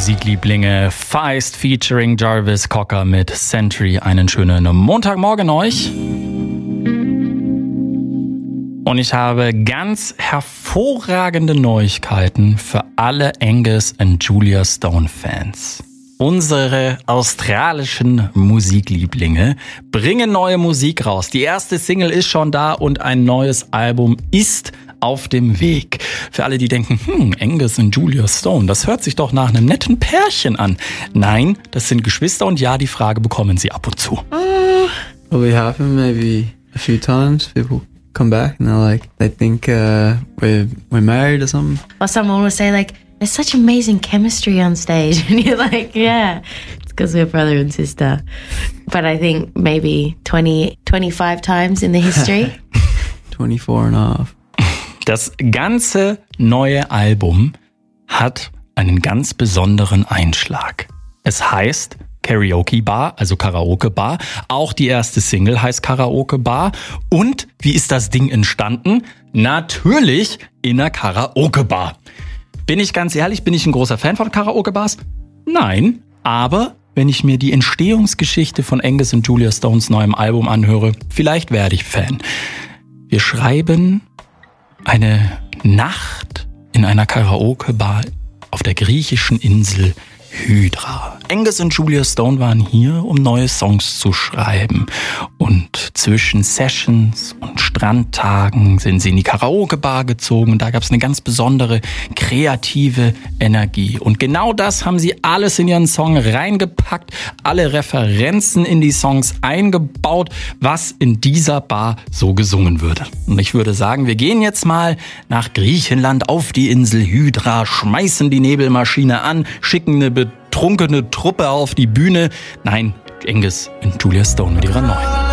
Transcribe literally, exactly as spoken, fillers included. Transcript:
Musiklieblinge. Feist featuring Jarvis Cocker mit Century. Einen schönen Montagmorgen euch. Und ich habe ganz hervorragende Neuigkeiten für alle Angus und Julia Stone Fans. Unsere australischen Musiklieblinge bringen neue Musik raus. Die erste Single ist schon da und ein neues Album ist auf dem Weg. Für alle, die denken, hm, Angus und Julia Stone, das hört sich doch nach einem netten Pärchen an. Nein, das sind Geschwister und ja, die Frage bekommen sie ab und zu. Uh, probably happened maybe a few times. People come back and they're like, they think uh, we're, we're married or something. Or someone will say like, there's such amazing chemistry on stage. And you're like, yeah, it's because we're brother and sister. But I think maybe twenty, twenty-five times in the history. twenty-four and a half. Das ganze neue Album hat einen ganz besonderen Einschlag. Es heißt Karaoke Bar, also Karaoke Bar. Auch die erste Single heißt Karaoke Bar. Und wie ist das Ding entstanden? Natürlich in einer Karaoke Bar. Bin ich ganz ehrlich, bin ich ein großer Fan von Karaoke Bars? Nein, aber wenn ich mir die Entstehungsgeschichte von Angus und Julia Stones neuem Album anhöre, vielleicht werde ich Fan. Wir schreiben eine Nacht in einer Karaoke-Bar auf der griechischen Insel Hydra. Angus und Julia Stone waren hier, um neue Songs zu schreiben. Und zwischen Sessions und Strandtagen sind sie in die Karaoke-Bar gezogen. Und da gab es eine ganz besondere kreative Energie. Und genau das haben sie alles in ihren Song reingepackt. Alle Referenzen in die Songs eingebaut, was in dieser Bar so gesungen würde. Und ich würde sagen, wir gehen jetzt mal nach Griechenland auf die Insel Hydra, schmeißen die Nebelmaschine an, schicken eine betrunkene Truppe auf die Bühne. Nein, Angus und Julia Stone mit ihrer neuen.